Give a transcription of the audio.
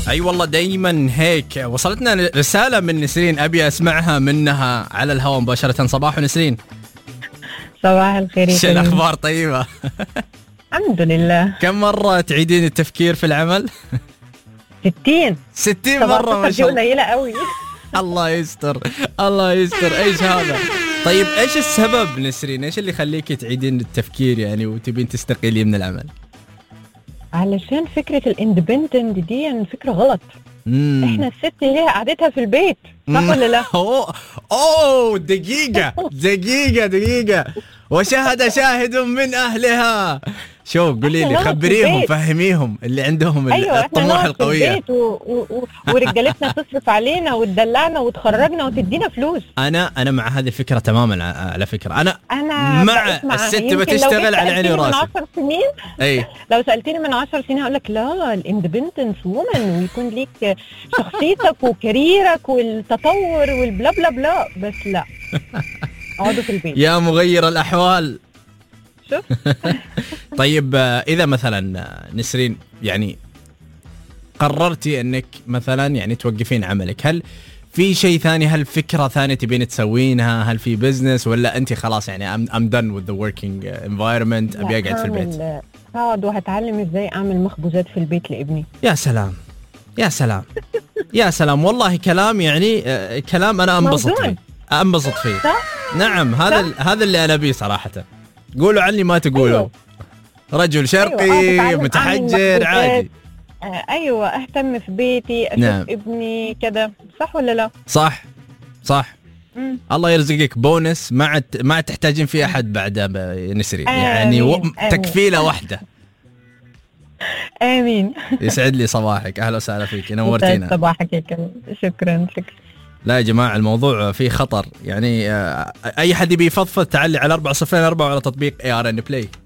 أي والله دايما هيك. وصلتنا رسالة من نسرين أبي أسمعها منها على الهواء مباشرة. صباح نسرين. صباح الخير. شو الأخبار؟ طيبة؟ الحمد لله. كم مرة تعيدين التفكير في العمل؟ 60 مرة ما شاء الله. قليلة قوي. الله يستر الله يستر. ايش هذا؟ طيب ايش السبب نسرين؟ ايش اللي يخليك تعيدين التفكير يعني وتبين تستقيلي من العمل؟ علشان فكرة الاندبندنت دي فكرة غلط. احنا الست هي قعدتها في البيت، صح ولا لا؟ اوه دقيقة وشهد شاهد من اهلها. شو قولي لي، خبريهم فهميهم اللي عندهم الطموح القوية. ورجالتنا تصرف علينا وتدلعنا وتخرجنا وتدينا فلوس. انا مع هذه الفكرة تماما. على فكرة انا مع الست بتشتغل على عيني وراسي. من 10 سنين اي لو سألتني من 10 سنين هقول لك لا، الاندبندنس وومن ويكون ليك شخصيتك وكاريرك والتطور والبلا بلا بلا، بس لا، اقعدوا في البيت يا مغير الأحوال. شوف. طيب إذا مثلا نسرين يعني قررتي أنك مثلا يعني توقفين عملك، هل في شيء ثاني؟ هل فكرة ثانية تبين تسوينها؟ هل في بزنس ولا أنت خلاص يعني I'm done with the working environment، أبي أقعد في البيت؟ هقعد وهتعلم إزاي أعمل مخبوزات في البيت لابني. يا سلام يا سلام يا سلام، والله كلام يعني كلام أنا أنبسط فيه. نعم هذا اللي أنا بيه صراحة. قولوا عني ما تقولوا. أيوه. رجل شرقي. أيوه. متحجر عادي. ايوه اهتم في بيتي، اشوف نعم. ابني كده، صح ولا لا؟ صح. الله يرزقك بونس ما تحتاجين فيه احد بعد نسرين. يعني تكفيله واحده. امين. يسعد لي صباحك، اهلا وسهلا فيك، نورتينا. صباحك يا كريم. شكرا. لا يا جماعة الموضوع فيه خطر يعني. أي حد يبي يفضفض تعالي على 404 على تطبيق ARN Play.